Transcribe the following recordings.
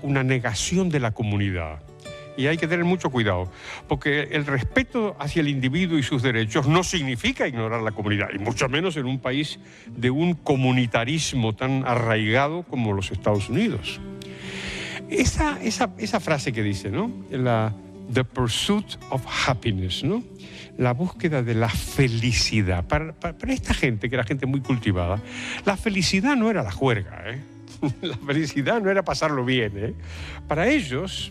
una negación de la comunidad. Y hay que tener mucho cuidado, porque el respeto hacia el individuo y sus derechos no significa ignorar la comunidad, y mucho menos en un país de un comunitarismo tan arraigado como los Estados Unidos. Esa frase que dice, ¿no? The pursuit of happiness, ¿no? La búsqueda de la felicidad. Para esta gente, que era gente muy cultivada, la felicidad no era la juerga, ¿eh? La felicidad no era pasarlo bien, ¿eh? Para ellos,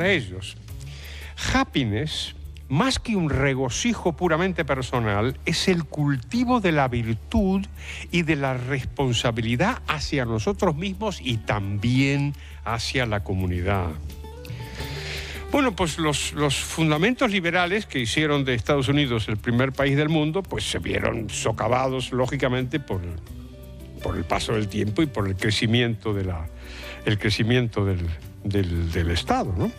happiness, más que un regocijo puramente personal, es el cultivo de la virtud y de la responsabilidad hacia nosotros mismos y también hacia la comunidad. Bueno, pues los fundamentos liberales que hicieron de Estados Unidos el primer país del mundo, pues se vieron socavados, lógicamente, por el paso del tiempo y por el crecimiento del Estado, ¿no?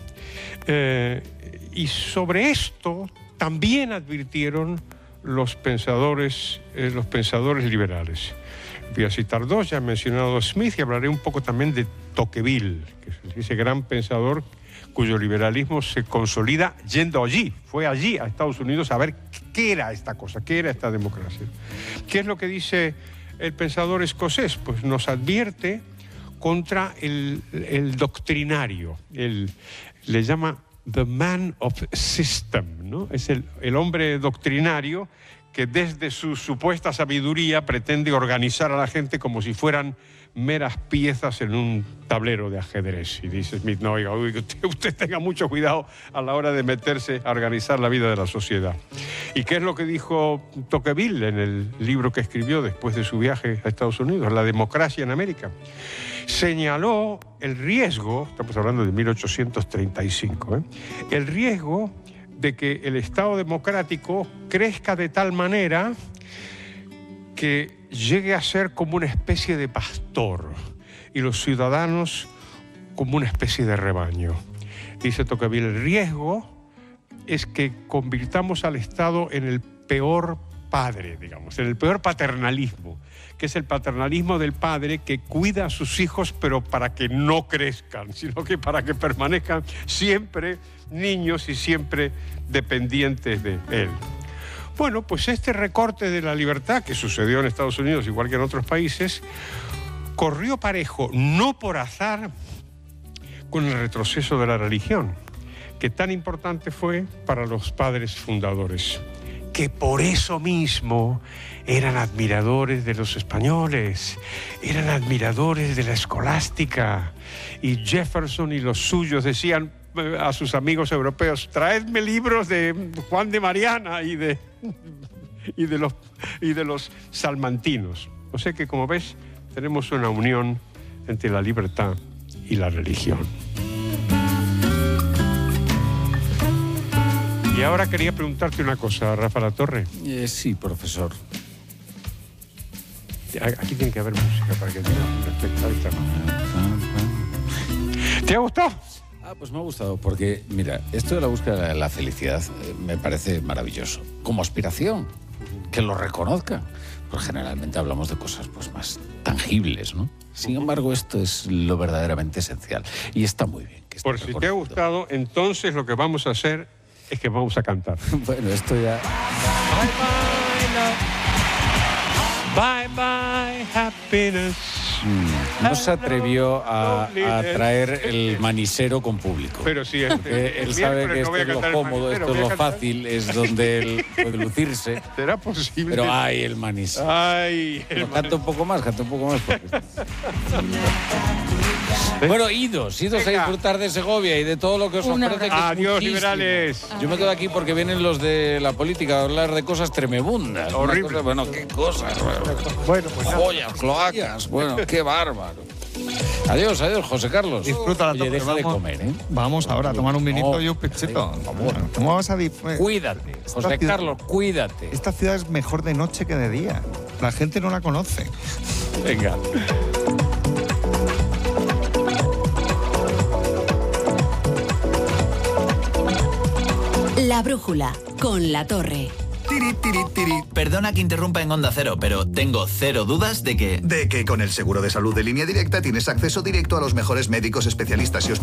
Y sobre esto también advirtieron los pensadores liberales. Voy a citar dos, ya he mencionado a Smith, y hablaré un poco también de Tocqueville, que es ese gran pensador cuyo liberalismo se consolida yendo allí. Fue allí, a Estados Unidos, a ver qué era esta cosa, qué era esta democracia. ¿Qué es lo que dice el pensador escocés? Pues nos advierte contra el doctrinario. Le llama the man of system, ¿no? Es el hombre doctrinario que desde su supuesta sabiduría pretende organizar a la gente como si fueran meras piezas en un tablero de ajedrez. Y dice Smith, no, oiga, usted tenga mucho cuidado a la hora de meterse a organizar la vida de la sociedad. ¿Y qué es lo que dijo Tocqueville en el libro que escribió después de su viaje a Estados Unidos, La democracia en América? Señaló el riesgo, estamos hablando de 1835, el riesgo de que el Estado democrático crezca de tal manera que llegue a ser como una especie de pastor y los ciudadanos como una especie de rebaño. Dice Tocqueville, el riesgo es que convirtamos al Estado en el peor padre, digamos, en el peor paternalismo, que es el paternalismo del padre que cuida a sus hijos, pero para que no crezcan, sino que para que permanezcan siempre niños y siempre dependientes de él. Bueno, pues este recorte de la libertad que sucedió en Estados Unidos, igual que en otros países, corrió parejo, no por azar, con el retroceso de la religión, que tan importante fue para los padres fundadores, que por eso mismo eran admiradores de los españoles, eran admiradores de la escolástica, y Jefferson y los suyos decían a sus amigos europeos, traedme libros de Juan de Mariana y de los salmantinos. O sea que, como ves, tenemos una unión entre la libertad y la religión. Y ahora quería preguntarte una cosa, Rafa Latorre. Sí, profesor. Aquí tiene que haber música para que diga esta. ¿Te ha gustado? Pues me ha gustado, porque, mira, esto de la búsqueda de la felicidad me parece maravilloso. Como aspiración, que lo reconozcan. Pues generalmente hablamos de cosas pues más tangibles, ¿no? Sin embargo, esto es lo verdaderamente esencial. Y está muy bien. Que por si te ha gustado, entonces lo que vamos a hacer es que vamos a cantar. Bueno, esto ya... Bye, bye, love. Bye, bye, happiness. No se atrevió a traer el manisero con público. Pero sí, él sabe que esto es lo cómodo, esto es lo fácil, es donde él puede lucirse. ¿Será posible? Pero ay, el manisero. Ay, canta un poco más. Bueno, idos a disfrutar de Segovia y de todo lo que os ofrece. Que adiós, liberales. Yo me quedo aquí porque vienen los de la política a hablar de cosas tremebundas. Horrible. Bueno, qué cosas. Bueno, pues joyas, cloacas. Bueno, qué bárbaro. Adiós, José Carlos. Disfruta la Oye, deja de comer, ¿eh? Vamos ahora a tomar un vinito y un pechito. Por favor. ¿Cómo vas a Cuídate, José Carlos, cuídate. Esta ciudad es mejor de noche que de día. La gente no la conoce. Venga. La brújula, con La Torre. Perdona que interrumpa en Onda Cero, pero tengo cero dudas de que... De que con el seguro de salud de Línea Directa tienes acceso directo a los mejores médicos, especialistas y hospitales